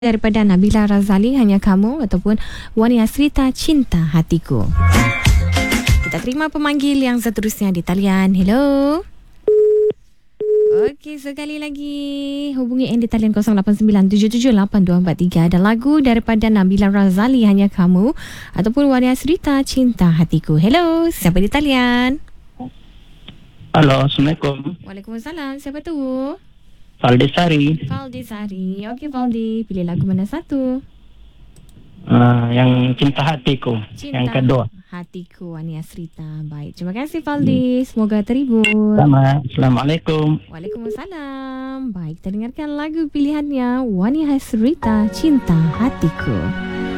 daripada Nabila Razali, Hanya Kamu, ataupun Wani Asrita, Cinta Hatiku. Kita terima pemanggil yang seterusnya di talian. Hello. Okey, sekali lagi hubungi di talian 0897782243. Ada lagu daripada Nabila Razali, Hanya Kamu, ataupun Wani Asrita, Cinta Hatiku. Hello, siapa di talian? Halo, Assalamualaikum. Waalaikumsalam. Siapa tu? Faldi Sari. Faldi Sari. Okey Faldi, pilih lagu mana satu? Yang Cinta Hatiku. Cinta Yang kedua. Hatiku, Wani Asrita. Baik, terima kasih Faldi. Semoga terhibur. Sama. Assalamualaikum. Waalaikumsalam. Baik, kita dengarkan lagu pilihannya Wani Asrita, Cinta Hatiku.